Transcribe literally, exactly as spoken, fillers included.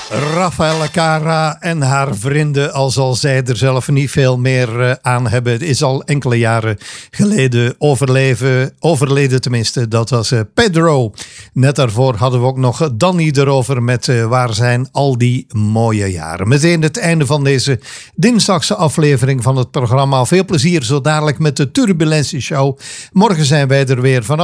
Rafaela Cara en haar vrienden, al zal zij er zelf niet veel meer uh, aan hebben. Het is al enkele jaren geleden overleven, overleden tenminste. Dat was uh, Pedro. Net daarvoor hadden we ook nog Danny erover met uh, Waar zijn al die mooie jaren. Meteen het einde van deze dinsdagse aflevering van het programma. Veel plezier zo dadelijk met de Turbulentie Show. Morgen zijn wij er weer vanaf